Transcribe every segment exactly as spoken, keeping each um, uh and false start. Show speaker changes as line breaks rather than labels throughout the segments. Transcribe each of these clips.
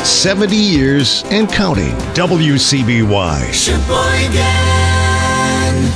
seventy years and counting. W C B Y.
Sheboygan.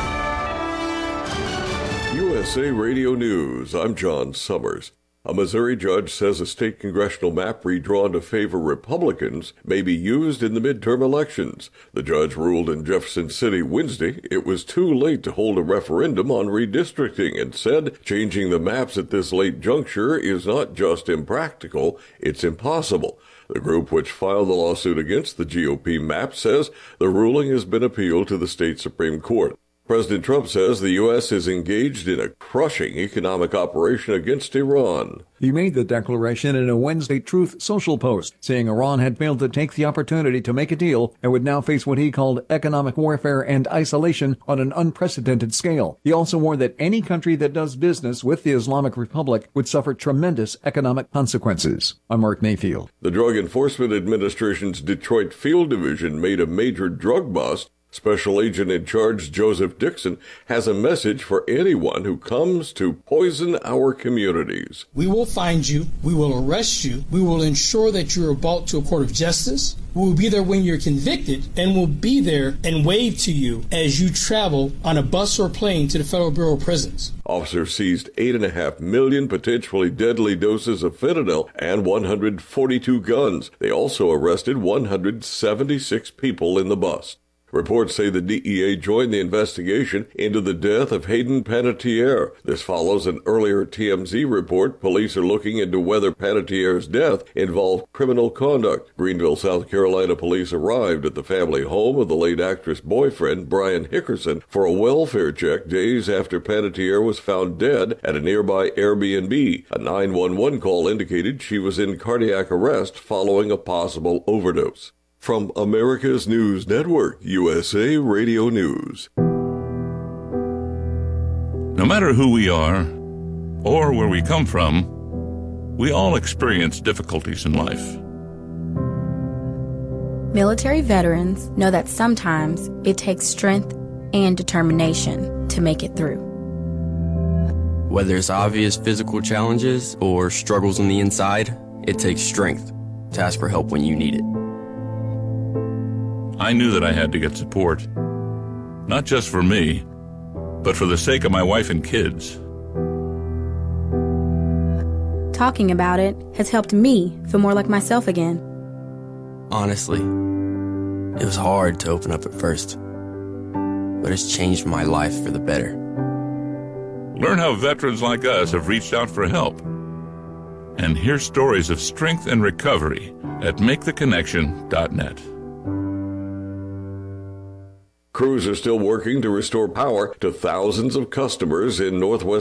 U S A Radio News, I'm John Summers. A Missouri judge says a state congressional map redrawn to favor Republicans may be used in the midterm elections. The judge ruled in Jefferson City Wednesday it was too late to hold a referendum on redistricting and said changing the maps at this late juncture is not just impractical, it's impossible. The group which filed the lawsuit against the G O P map says the ruling has been appealed to the state Supreme Court. President Trump says the U S is engaged in a crushing economic operation against Iran.
He made the declaration in a Wednesday Truth Social post, saying Iran had failed to take the opportunity to make a deal and would now face what he called economic warfare and isolation on an unprecedented scale. He also warned that any country that does business with the Islamic Republic would suffer tremendous economic consequences. I'm Mark Mayfield.
The Drug Enforcement Administration's Detroit Field Division made a major drug bust. Special Agent in Charge Joseph Dixon has a message for anyone who comes to poison our communities.
We will find you, we will arrest you, we will ensure that you are brought to a court of justice, we will be there when you're convicted, and will be there and wave to you as you travel on a bus or plane to the Federal Bureau of Prisons.
Officers seized eight point five million potentially deadly doses of fentanyl and one hundred forty-two guns. They also arrested one hundred seventy-six people in the bust. Reports say the D E A joined the investigation into the death of Hayden Panettiere. This follows an earlier T M Z report. Police are looking into whether Panettiere's death involved criminal conduct. Greenville, South Carolina police arrived at the family home of the late actress' boyfriend, Brian Hickerson, for a welfare check days after Panettiere was found dead at a nearby Airbnb. A nine one one call indicated she was in cardiac arrest following a possible overdose. From America's News Network, U S A Radio News.
No matter who we are or where we come from, we all experience difficulties in life.
Military veterans know that sometimes it takes strength and determination to make it through.
Whether it's obvious physical challenges or struggles on the inside, it takes strength to ask for help when you need it.
I knew that I had to get support, not just for me, but for the sake of my wife and kids.
Talking about it has helped me feel more like myself again.
Honestly, it was hard to open up at first, but it's changed my life for the better.
Learn how veterans like us have reached out for help, and hear stories of strength and recovery at make the connection dot net.
Crews are still working to restore power to thousands of customers in northwest